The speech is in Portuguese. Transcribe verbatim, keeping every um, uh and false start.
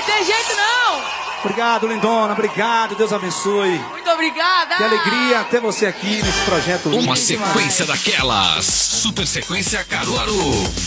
tem jeito não. Obrigado, lindona, obrigado, Deus abençoe. Muito obrigada. Que alegria ter você aqui nesse projeto lindo. Uma sequência daquelas. Super sequência Caruaru.